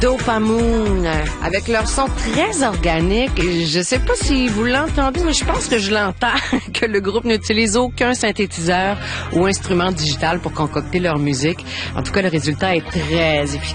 Dopamoon, avec leur son très organique. Je sais pas si vous l'entendez, mais je pense que je l'entends, que le groupe n'utilise aucun synthétiseur ou instrument digital pour concocter leur musique. En tout cas, le résultat est très efficace.